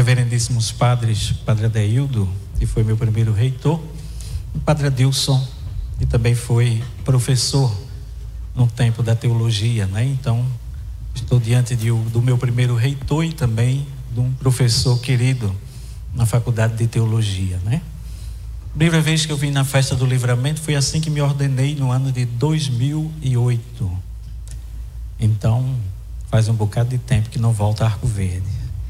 reverendíssimos padres, Padre Adeildo, que foi meu primeiro reitor, e Padre Adilson, que também foi professor no tempo da teologia, né? Então, estou diante do meu primeiro reitor e também de um professor querido na faculdade de teologia, né? A primeira vez que eu vim na festa do livramento foi assim que me ordenei no ano de 2008. Então, faz um bocado de tempo que não volto a Arco Verde.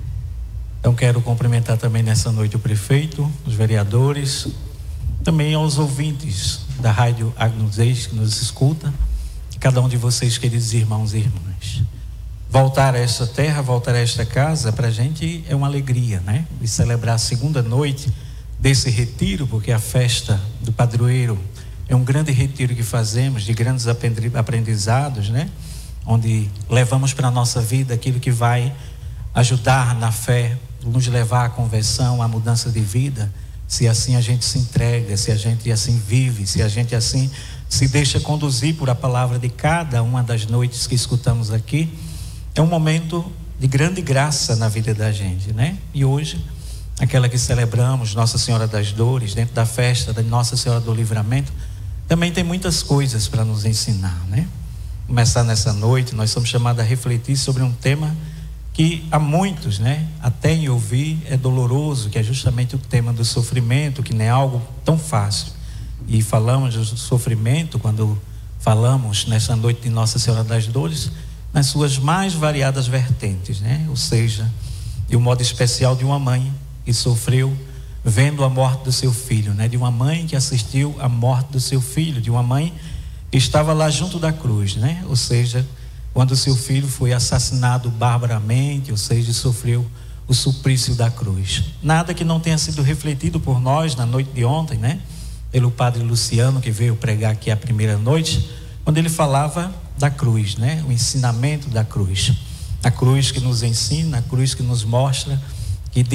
Então, quero cumprimentar também nessa noite o prefeito, os vereadores, também aos ouvintes da Rádio Agnus Dei que nos escuta, e cada um de vocês, queridos irmãos e irmãs. Voltar a esta terra, voltar a esta casa, para a gente é uma alegria, né? E celebrar a segunda noite desse retiro, porque a festa do padroeiro é um grande retiro que fazemos, de grandes aprendizados, né? Onde levamos para a nossa vida aquilo que vai ajudar na fé, nos levar à conversão, à mudança de vida, se assim a gente se entrega, se a gente assim vive, se a gente assim se deixa conduzir por a palavra de cada uma das noites que escutamos aqui. É um momento de grande graça na vida da gente, né? E hoje, aquela que celebramos, Nossa Senhora das Dores, dentro da festa da Nossa Senhora do Livramento, também tem muitas coisas para nos ensinar, né? Começar nessa noite, nós somos chamados a refletir sobre um tema que a muitos, né, até em ouvir é doloroso, que é justamente o tema do sofrimento, que não é algo tão fácil. E falamos do sofrimento quando falamos nessa noite de Nossa Senhora das Dores, nas suas mais variadas vertentes, né? Ou seja, de um modo especial de uma mãe que sofreu vendo a morte do seu filho, né? De uma mãe que assistiu à morte do seu filho, de uma mãe que estava lá junto da cruz, né? Ou seja, quando seu filho foi assassinado barbaramente, ou seja, sofreu o suplício da cruz. Nada que não tenha sido refletido por nós na noite de ontem, né? Pelo padre Luciano, que veio pregar aqui a primeira noite, quando ele falava da cruz, né? O ensinamento da cruz. A cruz que nos ensina, a cruz que nos mostra que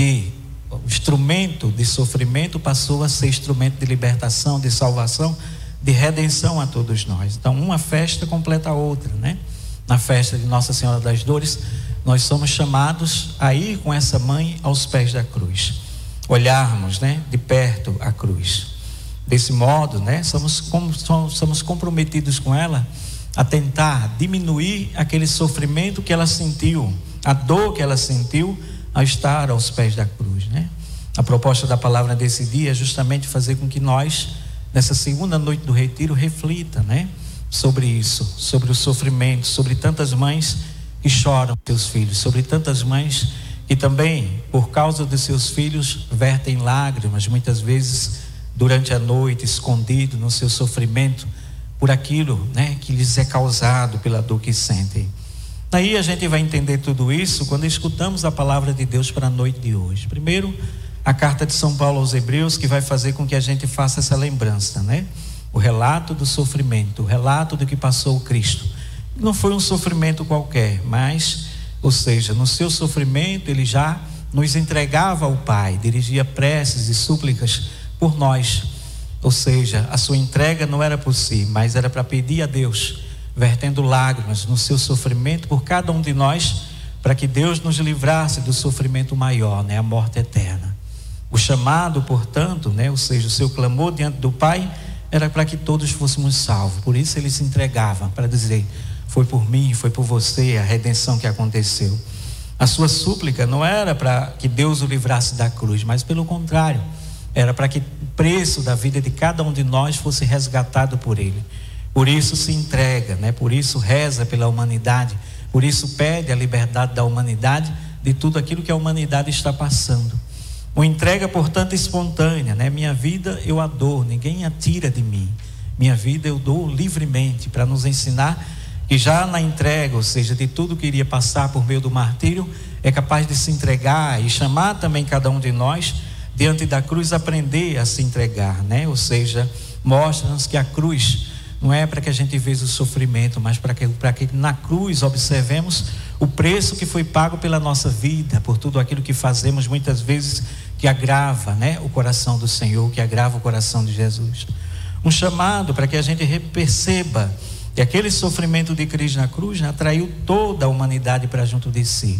o instrumento de sofrimento passou a ser instrumento de libertação, de salvação, de redenção a todos nós. Então, uma festa completa a outra, né? Na festa de Nossa Senhora das Dores, nós somos chamados a ir com essa mãe aos pés da cruz, olharmos, né, de perto a cruz. Desse modo, né, somos comprometidos com ela a tentar diminuir aquele sofrimento que ela sentiu, a dor que ela sentiu ao estar aos pés da cruz, né? A proposta da palavra desse dia é justamente fazer com que nós, nessa segunda noite do retiro, reflita, né, sobre isso, sobre o sofrimento, sobre tantas mães que choram seus filhos, sobre tantas mães que também, por causa dos seus filhos, vertem lágrimas, muitas vezes durante a noite, escondido no seu sofrimento, por aquilo, né, que lhes é causado pela dor que sentem. Daí a gente vai entender tudo isso quando escutamos a palavra de Deus para a noite de hoje. Primeiro, a carta de São Paulo aos Hebreus, que vai fazer com que a gente faça essa lembrança, né? O relato do sofrimento, o relato do que passou o Cristo. Não foi um sofrimento qualquer, mas, ou seja, no seu sofrimento ele já nos entregava ao Pai, dirigia preces e súplicas por nós. Ou seja, a sua entrega não era por si, mas era para pedir a Deus, vertendo lágrimas no seu sofrimento por cada um de nós, para que Deus nos livrasse do sofrimento maior, né? A morte eterna. O chamado, portanto, né? Ou seja, o seu clamor diante do Pai era para que todos fôssemos salvos. Por isso ele se entregava, para dizer: foi por mim, foi por você a redenção que aconteceu. A sua súplica não era para que Deus o livrasse da cruz, mas pelo contrário, era para que o preço da vida de cada um de nós fosse resgatado por ele. Por isso se entrega, né? Por isso reza pela humanidade, por isso pede a liberdade da humanidade de tudo aquilo que a humanidade está passando. Uma entrega, portanto, espontânea, né? Minha vida eu a dou, ninguém a tira de mim. Minha vida eu dou livremente, para nos ensinar que já na entrega, ou seja, de tudo que iria passar por meio do martírio, é capaz de se entregar e chamar também cada um de nós, diante da cruz, aprender a se entregar, né? Ou seja, mostra-nos que a cruz não é para que a gente veja o sofrimento, mas para que na cruz observemos o preço que foi pago pela nossa vida, por tudo aquilo que fazemos muitas vezes que agrava, né, o coração do Senhor, que agrava o coração de Jesus. Um chamado para que a gente perceba que aquele sofrimento de Cristo na cruz, né, atraiu toda a humanidade para junto de si.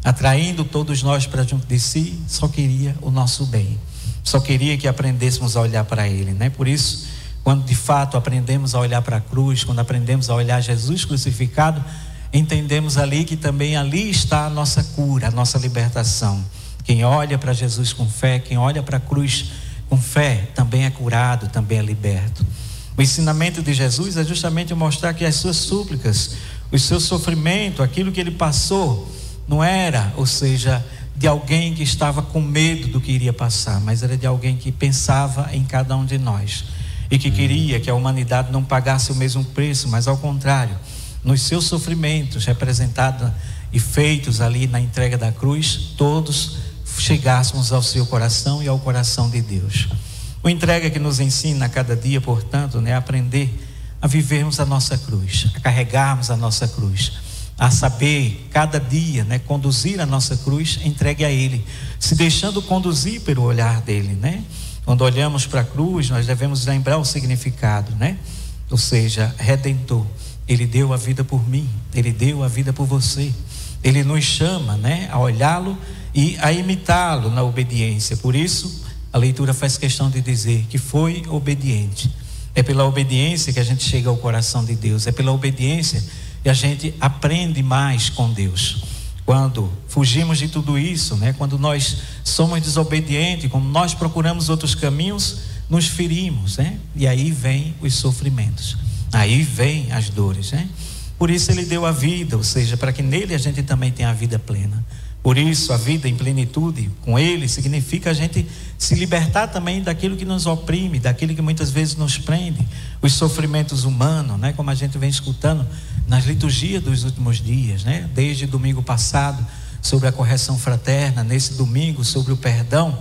atraindo todos nós para junto de si, só queria o nosso bem, só queria que aprendêssemos a olhar para Ele, né? Por isso, quando de fato aprendemos a olhar para a cruz, quando aprendemos a olhar Jesus crucificado, entendemos ali que também ali está a nossa cura, a nossa libertação. Quem olha para Jesus com fé, quem olha para a cruz com fé, também é curado, também é liberto. O ensinamento de Jesus é justamente mostrar que as suas súplicas, o seu sofrimento, aquilo que ele passou, não era, ou seja, de alguém que estava com medo do que iria passar, mas era de alguém que pensava em cada um de nós e que queria que a humanidade não pagasse o mesmo preço, mas ao contrário, nos seus sofrimentos representados e feitos ali na entrega da cruz, todos chegássemos ao seu coração e ao coração de Deus. O entrega que nos ensina a cada dia, portanto, né, a aprender a vivermos a nossa cruz, a carregarmos a nossa cruz, a saber cada dia, né, conduzir a nossa cruz entregue a Ele, se deixando conduzir pelo olhar dele, né? Quando olhamos para a cruz, nós devemos lembrar o significado, né? Ou seja, Redentor. Ele deu a vida por mim, Ele deu a vida por você. Ele nos chama, né, a olhá-lo e a imitá-lo na obediência. Por isso, a leitura faz questão de dizer que foi obediente. É pela obediência que a gente chega ao coração de Deus. É pela obediência que a gente aprende mais com Deus. Quando fugimos de tudo isso, né, quando nós somos desobedientes, quando nós procuramos outros caminhos, nos ferimos, né? E aí vem os sofrimentos. Aí vem as dores, né? Por isso ele deu a vida, ou seja, para que nele a gente também tenha a vida plena. Por isso a vida em plenitude com ele significa a gente se libertar também daquilo que nos oprime, daquilo que muitas vezes nos prende, os sofrimentos humanos, né? Como a gente vem escutando nas liturgias dos últimos dias, né? Desde domingo passado sobre a correção fraterna, nesse domingo sobre o perdão.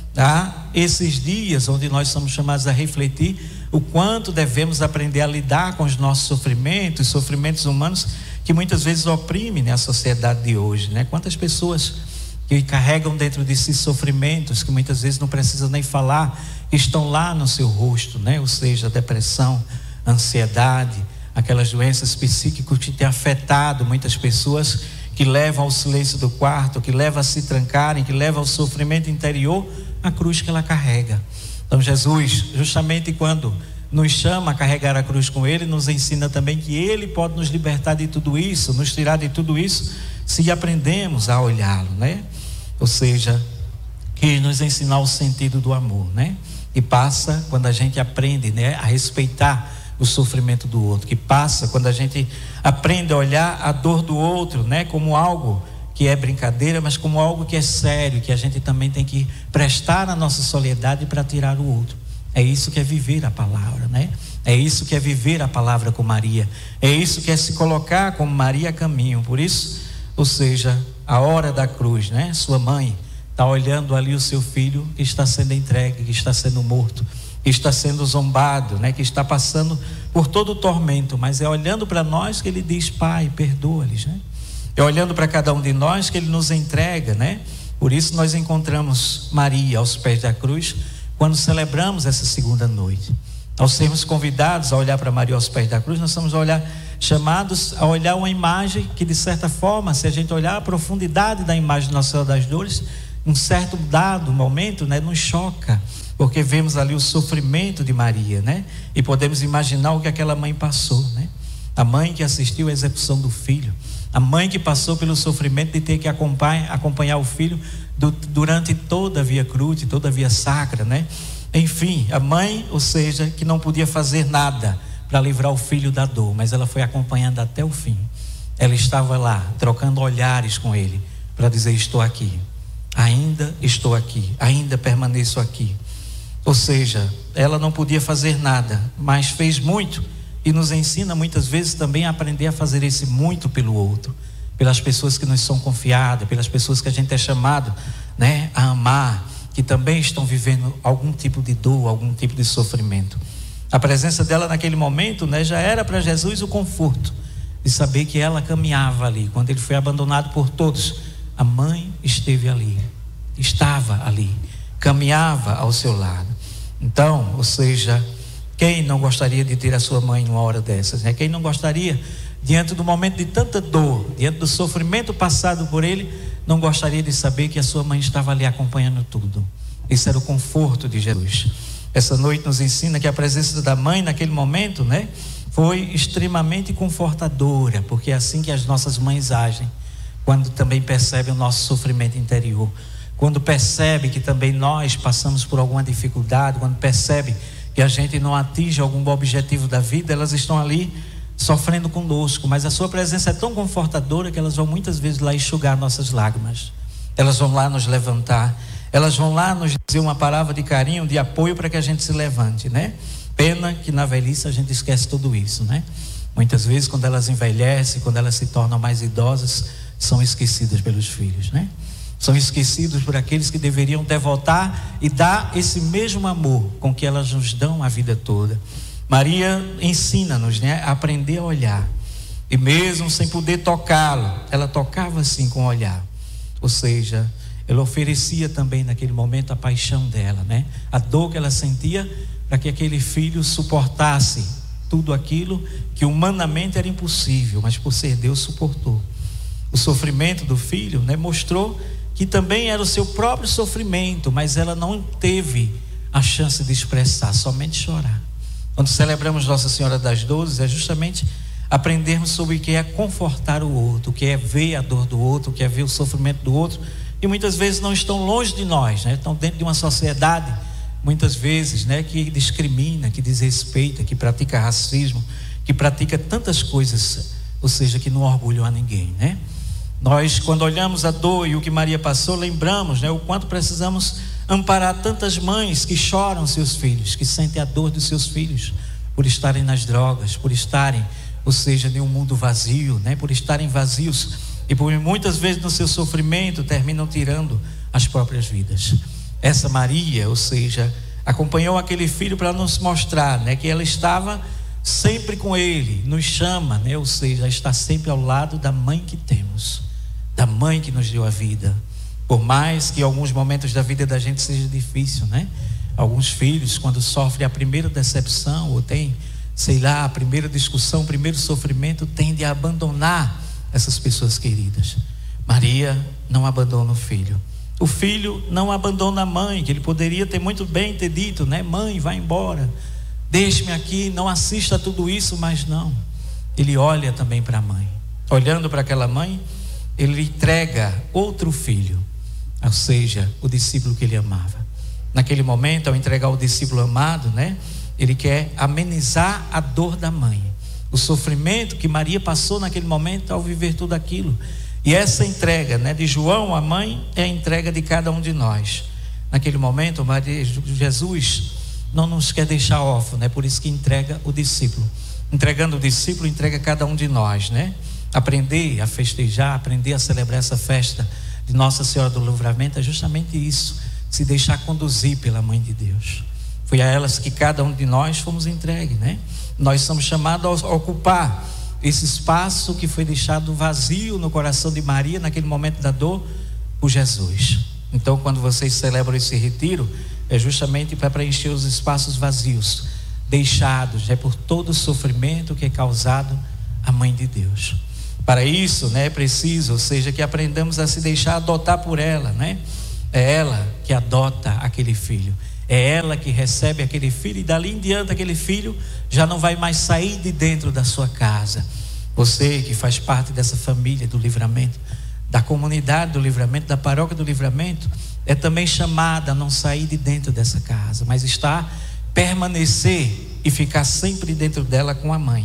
Há esses dias onde nós somos chamados a refletir o quanto devemos aprender a lidar com os nossos sofrimentos humanos que muitas vezes oprimem, né, a sociedade de hoje, né? Quantas pessoas que carregam dentro de si sofrimentos que muitas vezes não precisam nem falar, estão lá no seu rosto, né? Ou seja, depressão, ansiedade, aquelas doenças psíquicas que têm afetado muitas pessoas, que levam ao silêncio do quarto, que levam a se trancarem, que levam ao sofrimento interior, a cruz que ela carrega. Então Jesus, justamente quando nos chama a carregar a cruz com Ele, nos ensina também que Ele pode nos libertar de tudo isso, nos tirar de tudo isso, se aprendemos a olhá-lo, né? Ou seja, que nos ensinar o sentido do amor, né? E passa quando a gente aprende, né, a respeitar o sofrimento do outro, que passa quando a gente aprende a olhar a dor do outro, né, como algo que é brincadeira, mas como algo que é sério, que a gente também tem que prestar a nossa soledade para tirar o outro. É isso que é viver a palavra, né? É isso que é viver a palavra com Maria. É isso que é se colocar como Maria a caminho. Por isso, ou seja, a hora da cruz, né? Sua mãe está olhando ali o seu filho que está sendo entregue, que está sendo morto, que está sendo zombado, né? Que está passando por todo o tormento, mas é olhando para nós que ele diz: Pai, perdoa-lhes, né? É olhando para cada um de nós que ele nos entrega, né? Por isso nós encontramos Maria aos pés da cruz quando celebramos essa segunda noite. Ao sermos convidados a olhar para Maria aos pés da cruz, nós somos chamados a olhar uma imagem que, de certa forma, se a gente olhar a profundidade da imagem de Nossa Senhora das Dores, um certo dado momento, né, nos choca, porque vemos ali o sofrimento de Maria, né? E podemos imaginar o que aquela mãe passou, né? A mãe que assistiu à execução do filho, a mãe que passou pelo sofrimento de ter que acompanhar o filho durante toda a via cruz, toda a via sacra, né? Enfim, a mãe, ou seja, que não podia fazer nada para livrar o filho da dor, mas ela foi acompanhando até o fim. Ela estava lá, trocando olhares com ele, para dizer: estou aqui, ainda estou aqui, ainda permaneço aqui. Ou seja, ela não podia fazer nada, mas fez muito, e nos ensina muitas vezes também a aprender a fazer esse muito pelo outro, pelas pessoas que nos são confiadas, pelas pessoas que a gente é chamado, né, a amar, que também estão vivendo algum tipo de dor, algum tipo de sofrimento. A presença dela naquele momento, né, já era para Jesus o conforto de saber que ela caminhava ali. Quando ele foi abandonado por todos, a mãe esteve ali, estava ali, caminhava ao seu lado. Então, ou seja, quem não gostaria de ter a sua mãe numa hora dessas, né? Quem não gostaria, diante do momento de tanta dor, diante do sofrimento passado por ele, não gostaria de saber que a sua mãe estava ali acompanhando tudo. Esse era o conforto de Jesus. Essa noite nos ensina que a presença da mãe naquele momento, né, foi extremamente confortadora, porque é assim que as nossas mães agem, quando também percebem o nosso sofrimento interior, quando percebe que também nós passamos por alguma dificuldade, quando percebe que a gente não atinge algum objetivo da vida, elas estão ali sofrendo conosco, mas a sua presença é tão confortadora que elas vão muitas vezes lá enxugar nossas lágrimas, elas vão lá nos levantar, elas vão lá nos dizer uma palavra de carinho, de apoio para que a gente se levante, né? Pena que na velhice a gente esquece tudo isso, né? Muitas vezes quando elas envelhecem, quando elas se tornam mais idosas, são esquecidas pelos filhos, né? São esquecidos por aqueles que deveriam devotar e dar esse mesmo amor com que elas nos dão a vida toda. Maria ensina-nos, né, a aprender a olhar. E mesmo sem poder tocá-lo, ela tocava assim com o olhar. Ou seja, ela oferecia também naquele momento a paixão dela, né? A dor que ela sentia para que aquele filho suportasse tudo aquilo que humanamente era impossível, mas por ser Deus suportou. O sofrimento do filho, né, mostrou que também era o seu próprio sofrimento, mas ela não teve a chance de expressar, somente chorar. Quando celebramos Nossa Senhora das Dores, é justamente aprendermos sobre o que é confortar o outro, o que é ver a dor do outro, o que é ver o sofrimento do outro, e muitas vezes não estão longe de nós, né? Estão dentro de uma sociedade, muitas vezes, né, que discrimina, que desrespeita, que pratica racismo, que pratica tantas coisas, ou seja, que não orgulham a ninguém, né? Nós, quando olhamos a dor e o que Maria passou, lembramos, né, o quanto precisamos amparar tantas mães que choram seus filhos, que sentem a dor dos seus filhos por estarem nas drogas, por estarem, ou seja, em um mundo vazio, né, por estarem vazios e por muitas vezes no seu sofrimento terminam tirando as próprias vidas. Essa Maria, ou seja, acompanhou aquele filho para nos mostrar, né, que ela estava sempre com ele, nos chama, né, ou seja, está sempre ao lado da mãe que temos, da mãe que nos deu a vida. Por mais que alguns momentos da vida da gente seja difícil, né? Alguns filhos, quando sofrem a primeira decepção ou tem, sei lá, a primeira discussão, o primeiro sofrimento, tendem a abandonar essas pessoas queridas. Maria não abandona o filho. O filho não abandona a mãe, que ele poderia ter muito bem ter dito, né? Mãe, vai embora, deixe-me aqui, não assista a tudo isso, mas não. Ele olha também para a mãe. Olhando para aquela mãe, ele entrega outro filho, ou seja, o discípulo que ele amava. Naquele momento, ao entregar o discípulo amado, né, ele quer amenizar a dor da mãe, o sofrimento que Maria passou naquele momento ao viver tudo aquilo. E essa entrega, né, de João à mãe é a entrega de cada um de nós. Naquele momento, Jesus não nos quer deixar órfãos, né? Por isso que entrega o discípulo. Entregando o discípulo, entrega cada um de nós, né? Aprender a festejar, aprender a celebrar essa festa de Nossa Senhora do Livramento é justamente isso, se deixar conduzir pela Mãe de Deus. Foi a elas que cada um de nós fomos entregue, né? Nós somos chamados a ocupar esse espaço que foi deixado vazio no coração de Maria naquele momento da dor por Jesus. Então, quando vocês celebram esse retiro, é justamente para preencher os espaços vazios deixados, né, por todo o sofrimento que é causado à Mãe de Deus. Para isso, né, é preciso, ou seja, que aprendamos a se deixar adotar por ela, né? É ela que adota aquele filho, é ela que recebe aquele filho, e dali em diante aquele filho já não vai mais sair de dentro da sua casa. Você que faz parte dessa família do Livramento, da comunidade do Livramento, da paróquia do Livramento, é também chamada a não sair de dentro dessa casa, mas permanecer e ficar sempre dentro dela com a mãe.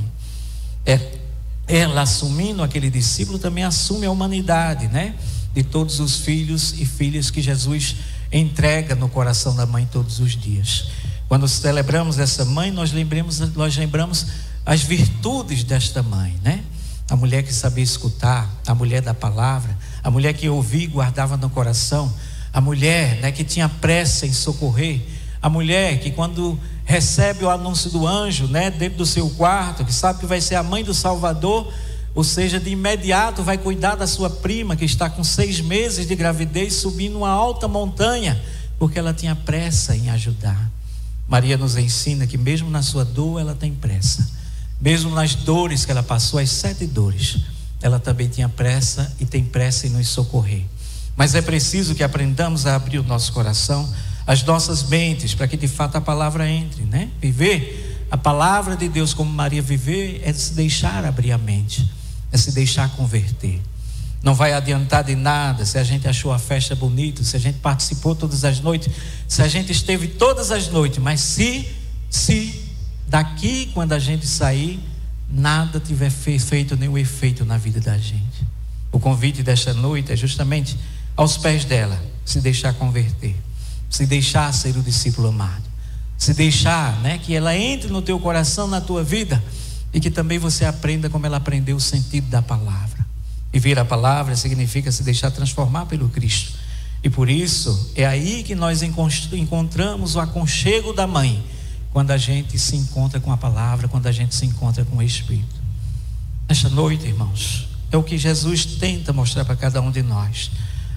Ela assumindo aquele discípulo também assume a humanidade, né? De todos os filhos e filhas que Jesus entrega no coração da mãe todos os dias. Quando celebramos essa mãe, nós lembramos as virtudes desta mãe, né? A mulher que sabia escutar, a mulher da palavra, a mulher que ouvia e guardava no coração, a mulher, né, que tinha pressa em socorrer, a mulher que quando recebe o anúncio do anjo, né, dentro do seu quarto, que sabe que vai ser a mãe do Salvador, ou seja, de imediato vai cuidar da sua prima que está com 6 meses de gravidez, subindo uma alta montanha, porque ela tinha pressa em ajudar. Maria nos ensina que mesmo na sua dor ela tem pressa, mesmo nas dores que ela passou, as 7 dores, ela também tinha pressa e tem pressa em nos socorrer. Mas é preciso que aprendamos a abrir o nosso coração, as nossas mentes, para que de fato a palavra entre, né? Viver a palavra de Deus como Maria viver é se deixar abrir a mente, é se deixar converter. Não vai adiantar de nada se a gente achou a festa bonita, se a gente participou todas as noites, se a gente esteve todas as noites, mas se daqui, quando a gente sair, nada tiver feito nenhum efeito na vida da gente. O convite desta noite é justamente aos pés dela, se deixar converter, se deixar ser o discípulo amado, se deixar, né, que ela entre no teu coração, na tua vida, e que também você aprenda como ela aprendeu o sentido da palavra. Viver a palavra significa se deixar transformar pelo Cristo, e por isso é aí que nós encontramos o aconchego da mãe, quando a gente se encontra com a palavra, quando a gente se encontra com o Espírito. Nesta noite, irmãos, é o que Jesus tenta mostrar para cada um de nós.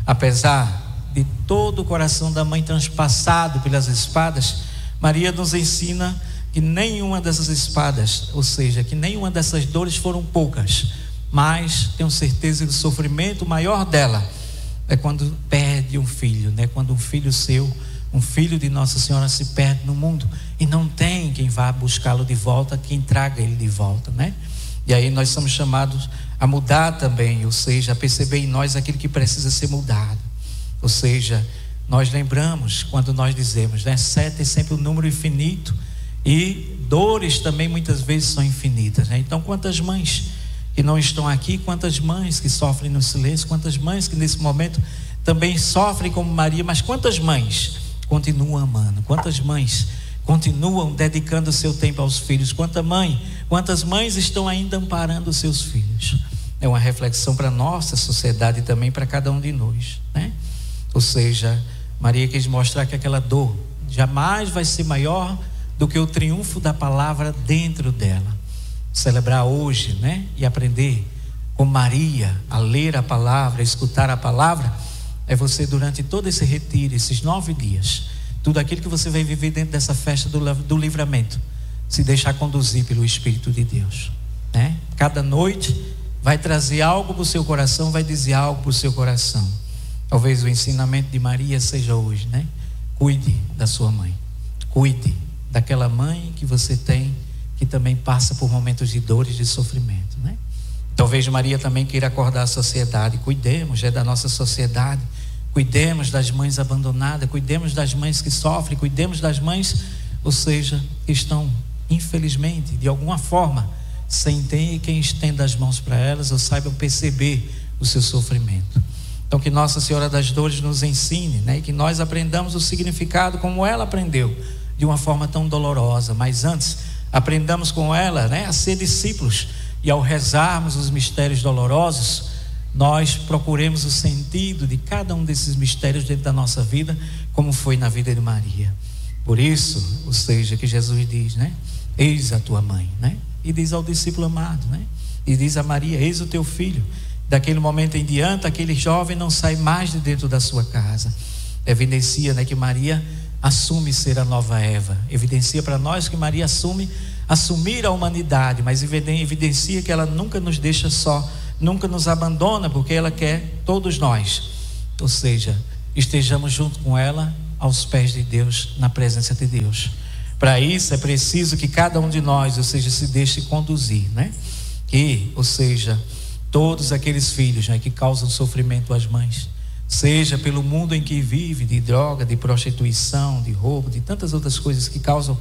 Apesar de todo o coração da mãe transpassado pelas espadas, Maria nos ensina que nenhuma dessas espadas, ou seja, que nenhuma dessas dores foram poucas, mas tenho certeza que o sofrimento maior dela é quando perde um filho, né? Quando um filho seu, um filho de Nossa Senhora se perde no mundo e não tem quem vá buscá-lo de volta, quem traga ele de volta, né? E aí nós somos chamados a mudar também, ou seja, a perceber em nós aquilo que precisa ser mudado. Ou seja, nós lembramos quando nós dizemos, né? 7 é sempre um número infinito e dores também muitas vezes são infinitas, né? Então quantas mães que não estão aqui, quantas mães que sofrem no silêncio, quantas mães que nesse momento também sofrem como Maria, mas quantas mães continuam amando, quantas mães continuam dedicando o seu tempo aos filhos, quantas mães estão ainda amparando os seus filhos. É uma reflexão para a nossa sociedade e também para cada um de nós, né? Ou seja, Maria quis mostrar que aquela dor jamais vai ser maior do que o triunfo da palavra dentro dela. Celebrar hoje, né? E aprender com Maria a ler a palavra, a escutar a palavra, é você durante todo esse retiro, esses 9 dias, tudo aquilo que você vai viver dentro dessa festa do livramento, se deixar conduzir pelo Espírito de Deus, né? Cada noite vai trazer algo para o seu coração, vai dizer algo para o seu coração. Talvez o ensinamento de Maria seja hoje, né? Cuide da sua mãe, cuide daquela mãe que você tem, que também passa por momentos de dores, de sofrimento, né? Talvez Maria também queira acordar a sociedade. Cuidemos da nossa sociedade, cuidemos das mães abandonadas, cuidemos das mães que sofrem, cuidemos das mães, ou seja, que estão, infelizmente, de alguma forma, sem ter quem estenda as mãos para elas ou saibam perceber o seu sofrimento. Então que Nossa Senhora das Dores nos ensine, né? E que nós aprendamos o significado como ela aprendeu, de uma forma tão dolorosa, mas antes aprendamos com ela, né, a ser discípulos, e ao rezarmos os mistérios dolorosos, nós procuremos o sentido de cada um desses mistérios dentro da nossa vida, como foi na vida de Maria. Por isso, ou seja, que Jesus diz, né? Eis a tua mãe, né? E diz ao discípulo amado, né? E diz a Maria, eis o teu filho. Daquele momento em diante, aquele jovem não sai mais de dentro da sua casa. Evidencia, né, que Maria assume ser a nova Eva, evidencia para nós que Maria assumir a humanidade, mas evidencia que ela nunca nos deixa só, nunca nos abandona, porque ela quer todos nós, ou seja, estejamos junto com ela aos pés de Deus, na presença de Deus. Para isso é preciso que cada um de nós, ou seja, se deixe conduzir, né? Que, ou seja, todos aqueles filhos, né, que causam sofrimento às mães, seja pelo mundo em que vive, de droga, de prostituição, de roubo, de tantas outras coisas que causam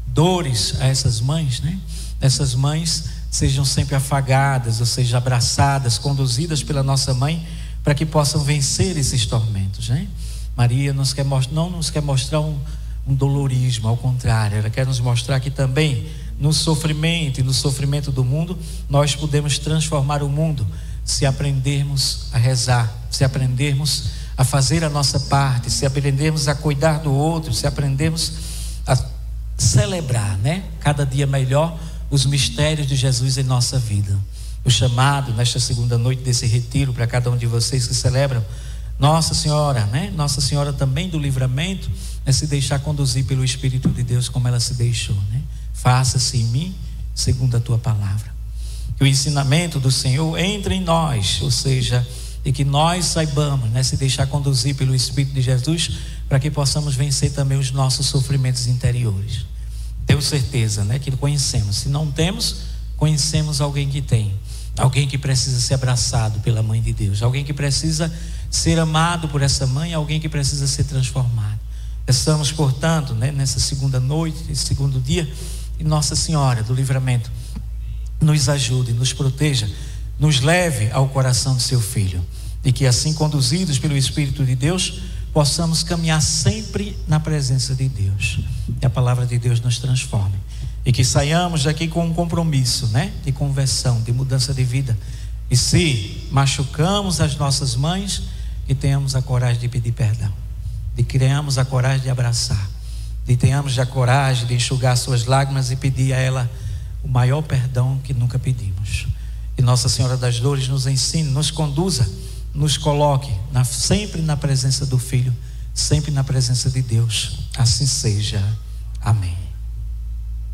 dores a essas mães, né? Essas mães sejam sempre afagadas, ou seja, abraçadas, conduzidas pela nossa mãe, para que possam vencer esses tormentos, né? Maria não nos quer mostrar um dolorismo, ao contrário, ela quer nos mostrar que também no sofrimento e no sofrimento do mundo, nós podemos transformar o mundo, se aprendermos a rezar, se aprendermos a fazer a nossa parte, se aprendermos a cuidar do outro, se aprendermos a celebrar, né, cada dia melhor os mistérios de Jesus em nossa vida. O chamado nesta segunda noite desse retiro para cada um de vocês que celebram Nossa Senhora, né? Nossa Senhora também do livramento, é se deixar conduzir pelo Espírito de Deus como ela se deixou, né? Faça-se em mim segundo a tua palavra. Que o ensinamento do Senhor entre em nós, ou seja, e que nós saibamos, né, se deixar conduzir pelo Espírito de Jesus, para que possamos vencer também os nossos sofrimentos interiores. Tenho certeza, né, que conhecemos. Se não temos, conhecemos alguém que tem, alguém que precisa ser abraçado pela Mãe de Deus, alguém que precisa ser amado por essa mãe, alguém que precisa ser transformado. Estamos, portanto, né, nessa segunda noite, esse segundo dia, e Nossa Senhora do Livramento nos ajude, nos proteja, nos leve ao coração de seu Filho, e que assim, conduzidos pelo Espírito de Deus, possamos caminhar sempre na presença de Deus, e a palavra de Deus nos transforme, e que saiamos daqui com um compromisso, né, de conversão, de mudança de vida. E se machucamos as nossas mães, que tenhamos a coragem de pedir perdão, de que tenhamos a coragem de abraçar, de tenhamos a coragem de enxugar suas lágrimas e pedir a ela o maior perdão que nunca pedimos. E Nossa Senhora das Dores nos ensine, nos conduza, nos coloque sempre na presença do Filho, sempre na presença de Deus. Assim seja. Amém.